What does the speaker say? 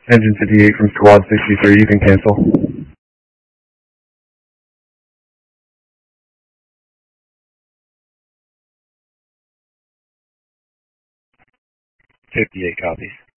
Engine 58 from Squad 63, you can cancel. 58 copies.